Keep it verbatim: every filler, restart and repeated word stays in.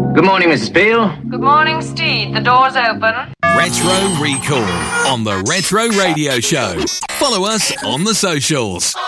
Good morning, Missus Peel. Good morning, Steve. The door's open. Retro Recall on the Retro Radio Show. Follow us on the socials.